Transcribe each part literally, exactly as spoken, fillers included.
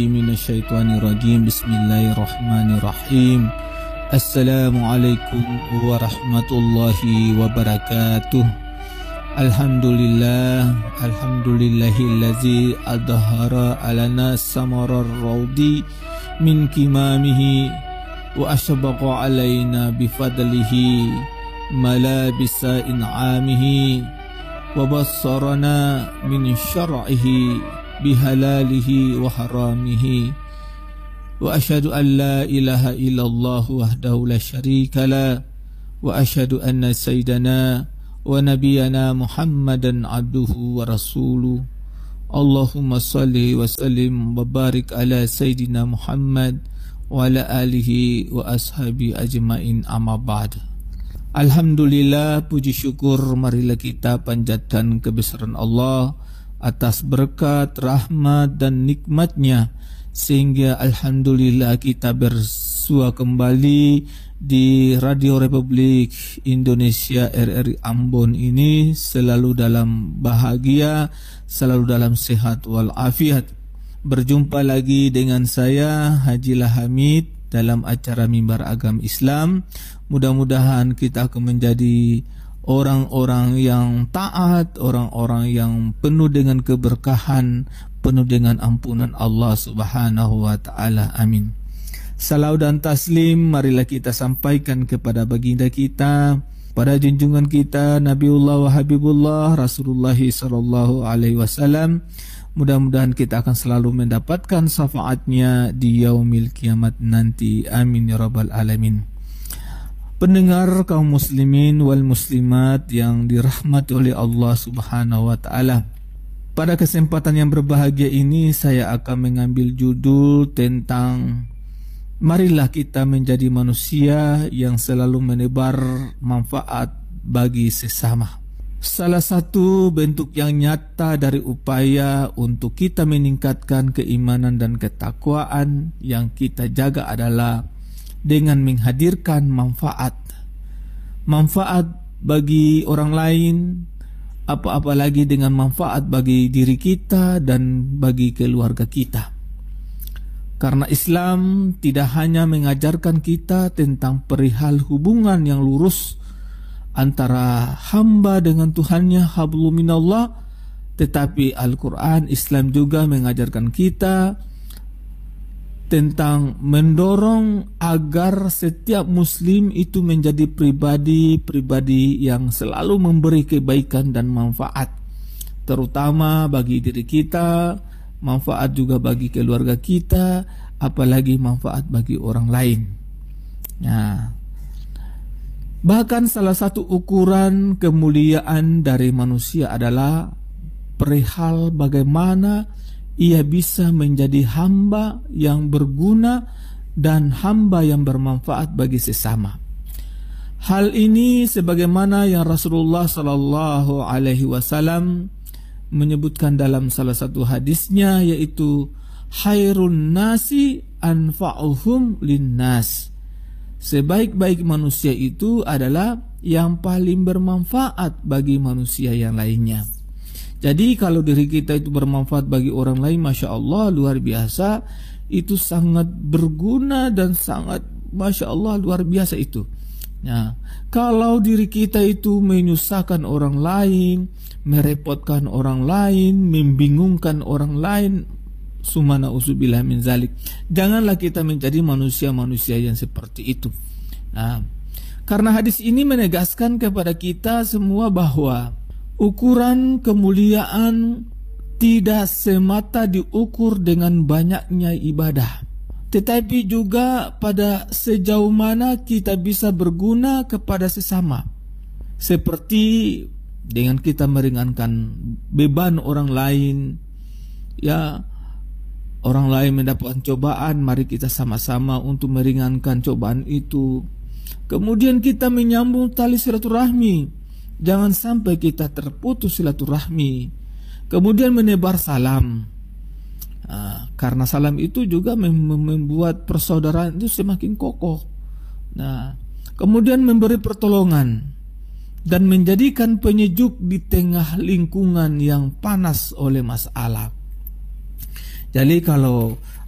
Minasyaitonirrajim. Bismillahirrahmanirrahim. Assalamualaikum warahmatullahi wabarakatuh. Alhamdulillah, alhamdulillahillazi adhara alana samarar raudi min kimamihi wa asbaqa alaina bifadlihi malabisa in'amihi wa bassarana min syar'ihi bihalalihi wa haramihi wa asyhadu an la ilaha illallah wahdahu la syarika la wa asyhadu anna sayyidana wa nabiyyana Muhammadan abduhu wa rasuluh. Allahumma salli wa sallim wa barik ala sayyidina Muhammad wa ala alihi wa ashabi ajmain, amma ba'd. Alhamdulillah, puji syukur marilah kita panjatkan kebesaran Allah atas berkat, rahmat dan nikmatnya, sehingga alhamdulillah kita bersua kembali di Radio Republik Indonesia R R I Ambon ini, selalu dalam bahagia, selalu dalam sehat walafiat. Berjumpa lagi dengan saya Haji Hamid dalam acara Mimbar Agama Islam. Mudah-mudahan kita akan menjadi orang-orang yang taat, orang-orang yang penuh dengan keberkahan, penuh dengan ampunan Allah Subhanahu wa taala. Amin. Salam dan taslim marilah kita sampaikan kepada baginda kita, pada junjungan kita Nabiullah wa Habibullah Rasulullah sallallahu alaihi wasallam. Mudah-mudahan kita akan selalu mendapatkan syafaatnya di yaumil kiamat nanti. Amin ya rabbal alamin. Pendengar kaum muslimin wal muslimat yang dirahmati oleh Allah Subhanahu wa taala. Pada kesempatan yang berbahagia ini saya akan mengambil judul tentang marilah kita menjadi manusia yang selalu menebar manfaat bagi sesama. Salah satu bentuk yang nyata dari upaya untuk kita meningkatkan keimanan dan ketakwaan yang kita jaga adalah dengan menghadirkan manfaat manfaat bagi orang lain, apa-apa lagi dengan manfaat bagi diri kita dan bagi keluarga kita. Karena Islam tidak hanya mengajarkan kita tentang perihal hubungan yang lurus antara hamba dengan Tuhannya, hablum minallah, tetapi Al-Quran, Islam juga mengajarkan kita tentang mendorong agar setiap muslim itu menjadi pribadi-pribadi yang selalu memberi kebaikan dan manfaat, terutama bagi diri kita, manfaat juga bagi keluarga kita, apalagi manfaat bagi orang lain. Nah, bahkan salah satu ukuran kemuliaan dari manusia adalah perihal bagaimana ia bisa menjadi hamba yang berguna dan hamba yang bermanfaat bagi sesama. Hal ini sebagaimana yang Rasulullah sallallahu alaihi wasallam menyebutkan dalam salah satu hadisnya, yaitu khairun nasi anfa'uhum linnas. Sebaik-baik manusia itu adalah yang paling bermanfaat bagi manusia yang lainnya. Jadi kalau diri kita itu bermanfaat bagi orang lain, Masya Allah, luar biasa, itu sangat berguna dan sangat Masya Allah luar biasa itu. Nah, kalau diri kita itu menyusahkan orang lain, merepotkan orang lain, membingungkan orang lain, sumana usubillah min zalik, janganlah kita menjadi manusia-manusia yang seperti itu. Nah, karena hadis ini menegaskan kepada kita semua bahwa ukuran kemuliaan tidak semata diukur dengan banyaknya ibadah, tetapi juga pada sejauh mana kita bisa berguna kepada sesama. Seperti dengan kita meringankan beban orang lain, ya, orang lain mendapatkan cobaan, mari kita sama-sama untuk meringankan cobaan itu. Kemudian kita menyambung tali silaturahmi. Jangan sampai kita terputus silaturahmi. Kemudian menebar salam. Nah, karena salam itu juga membuat persaudaraan itu semakin kokoh. Nah, kemudian memberi pertolongan dan menjadikan penyejuk di tengah lingkungan yang panas oleh masalah. Jadi kalau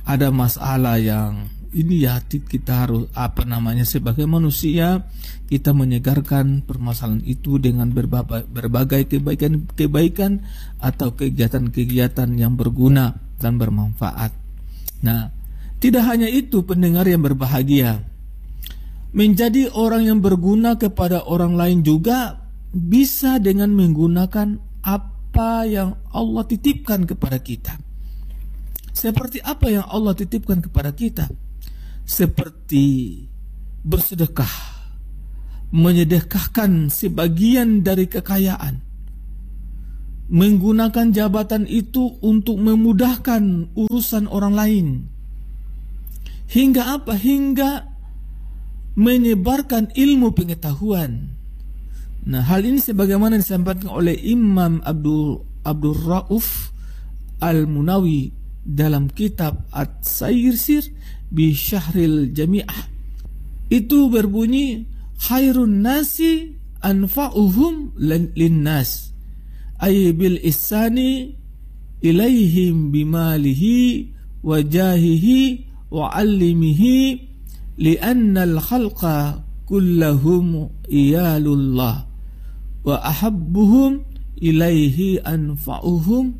ada masalah yang ini ya kita harus apa namanya sebagai manusia kita menyegarkan permasalahan itu dengan berbagai, berbagai kebaikan-kebaikan atau kegiatan-kegiatan yang berguna dan bermanfaat. Nah, tidak hanya itu pendengar yang berbahagia, menjadi orang yang berguna kepada orang lain juga bisa dengan menggunakan apa yang Allah titipkan kepada kita. Seperti apa yang Allah titipkan kepada kita? Seperti bersedekah, menyedekahkan sebagian dari kekayaan, menggunakan jabatan itu untuk memudahkan urusan orang lain, hingga apa? Hingga menyebarkan ilmu pengetahuan. Nah, hal ini sebagaimana disampaikan oleh Imam Abdul Abdul Rauf Al-Munawi dalam kitab At-Sayyirsir bi Syahril Jami'ah. Itu berbunyi, khairun nasi anfa'uhum linnas, ay bil ihsani ilaihim bimalihi wa jahihi wa 'allimihi li'anna al-khalqa kullahum iyalullah wa ahabbuhum ilaihi anfa'uhum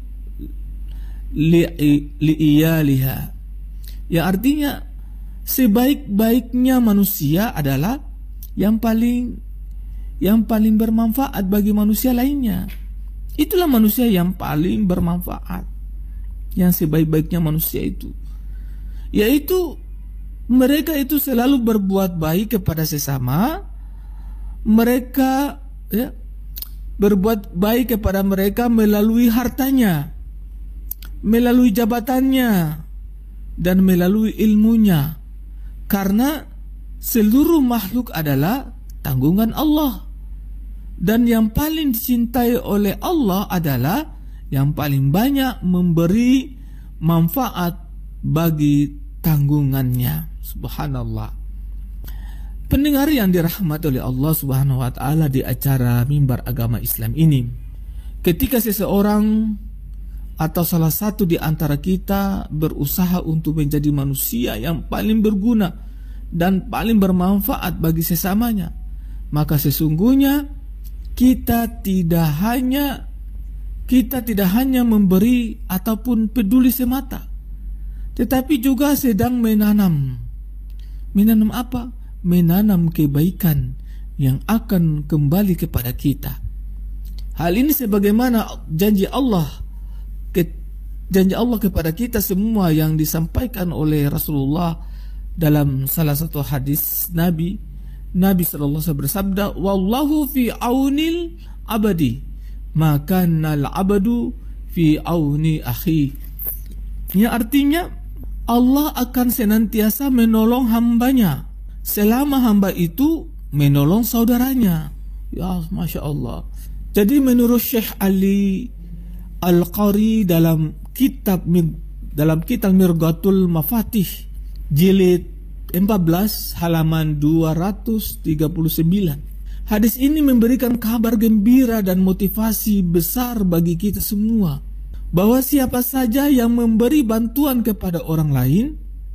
li'iyaliha. Ya, artinya sebaik-baiknya manusia adalah yang paling yang paling bermanfaat bagi manusia lainnya. Itulah manusia yang paling bermanfaat, yang sebaik-baiknya manusia itu, yaitu mereka itu selalu berbuat baik kepada sesama. Mereka ya, berbuat baik kepada mereka melalui hartanya, melalui jabatannya, dan melalui ilmunya. Karena seluruh makhluk adalah tanggungan Allah, dan yang paling dicintai oleh Allah adalah yang paling banyak memberi manfaat bagi tanggungannya. Subhanallah. Pendengar yang dirahmati oleh Allah Subhanahu wa taala, di acara Mimbar Agama Islam ini, ketika seseorang atau salah satu di antara kita berusaha untuk menjadi manusia yang paling berguna dan paling bermanfaat bagi sesamanya, maka sesungguhnya kita tidak hanya kita tidak hanya memberi ataupun peduli semata, tetapi juga sedang menanam. Menanam apa? Menanam kebaikan yang akan kembali kepada kita. Hal ini sebagaimana janji Allah janji Allah kepada kita semua yang disampaikan oleh Rasulullah dalam salah satu hadis Nabi. Nabi sallallahu alaihi wasallam bersabda, wallahu fi aunil abadi maka nal abadu fi auni akhi. Yang artinya Allah akan senantiasa menolong hambanya selama hamba itu menolong saudaranya. Ya, Masya Allah. Jadi menurut Syekh Ali Al-Qari dalam kitab dalam kitab Mirgatul Mafatih jilid empat belas halaman dua ratus tiga puluh sembilan, hadis ini memberikan kabar gembira dan motivasi besar bagi kita semua, bahwa siapa saja yang memberi bantuan kepada orang lain,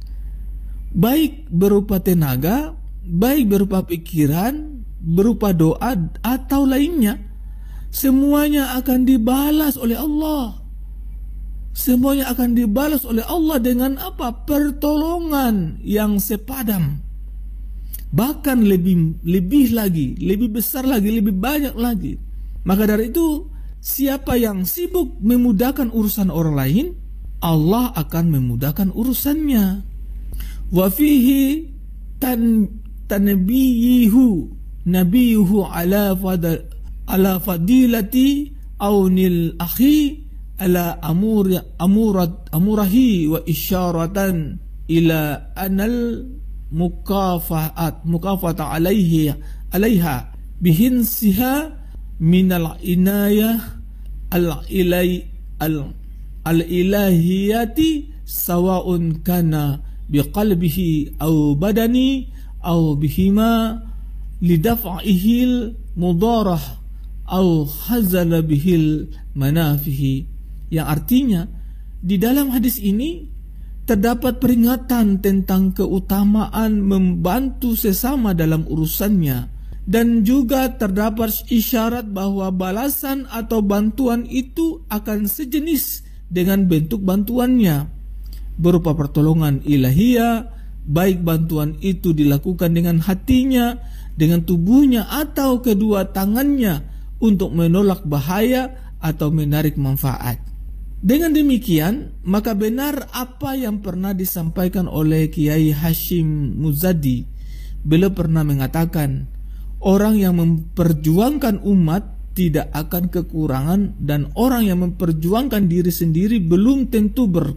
baik berupa tenaga, baik berupa pikiran, berupa doa atau lainnya, semuanya akan dibalas oleh Allah. Semuanya akan dibalas oleh Allah dengan apa? Pertolongan yang sepadan. Bahkan lebih lebih lagi, lebih besar lagi, lebih banyak lagi. Maka dari itu, siapa yang sibuk memudahkan urusan orang lain, Allah akan memudahkan urusannya. Wa fihi tan tanbiyihu nabiyuhu ala fadal ala fadilati aunil akhi ala amur amurat amurahi wa isyaratan ila anal mukafaat mukafata alaihi alaiha bihinsiha minal inayah al ilai al al ilahiyati sawaun kana biqalbihi aw badani aw bihima lidaf'ihil mudarah aw hazala bihil manafihi. Yang artinya di dalam hadis ini terdapat peringatan tentang keutamaan membantu sesama dalam urusannya, dan juga terdapat isyarat bahwa balasan atau bantuan itu akan sejenis dengan bentuk bantuannya, berupa pertolongan ilahiyah, baik bantuan itu dilakukan dengan hatinya, dengan tubuhnya, atau kedua tangannya untuk menolak bahaya atau menarik manfaat. Dengan demikian, maka benar apa yang pernah disampaikan oleh Kiai Hashim Muzadi. Beliau pernah mengatakan, orang yang memperjuangkan umat tidak akan kekurangan, dan orang yang memperjuangkan diri sendiri belum tentu ber,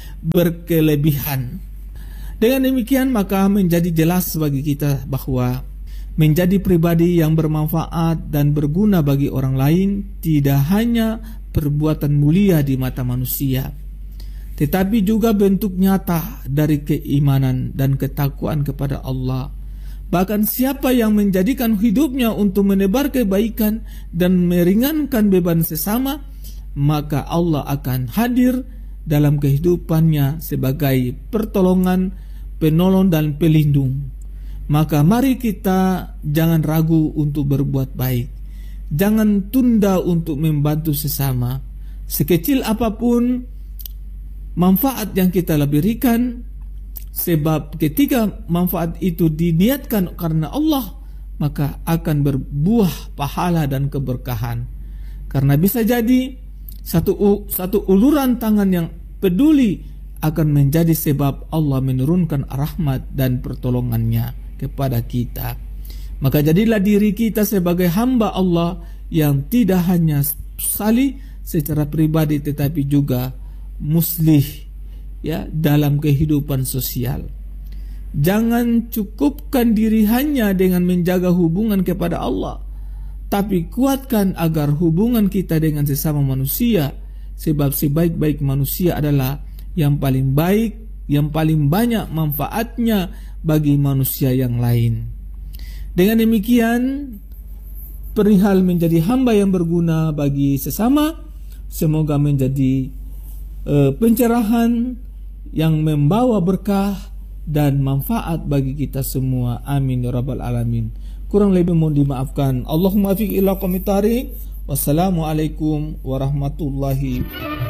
berkelebihan. Dengan demikian, maka menjadi jelas bagi kita bahwa menjadi pribadi yang bermanfaat dan berguna bagi orang lain tidak hanya perbuatan mulia di mata manusia, tetapi juga bentuk nyata dari keimanan dan ketakwaan kepada Allah. Bahkan siapa yang menjadikan hidupnya untuk menebar kebaikan dan meringankan beban sesama, maka Allah akan hadir dalam kehidupannya sebagai pertolongan, penolong dan pelindung. Maka mari kita jangan ragu untuk berbuat baik, jangan tunda untuk membantu sesama. Sekecil apapun manfaat yang kita berikan, sebab ketika manfaat itu diniatkan karena Allah, maka akan berbuah pahala dan keberkahan. Karena bisa jadi satu satu uluran tangan yang peduli akan menjadi sebab Allah menurunkan rahmat dan pertolongannya kepada kita. Maka jadilah diri kita sebagai hamba Allah yang tidak hanya salih secara pribadi, tetapi juga muslih, ya, dalam kehidupan sosial. Jangan cukupkan diri hanya dengan menjaga hubungan kepada Allah, tapi kuatkan agar hubungan kita dengan sesama manusia, sebab sebaik-baik manusia adalah yang paling baik, yang paling banyak manfaatnya bagi manusia yang lain. Dengan demikian, perihal menjadi hamba yang berguna bagi sesama, semoga menjadi uh, pencerahan yang membawa berkah dan manfaat bagi kita semua. Amin ya rabbal alamin. Kurang lebih mohon dimaafkan. Allahumma fiq ila qomit tariq. Wassalamualaikum warahmatullahi wabarakatuh.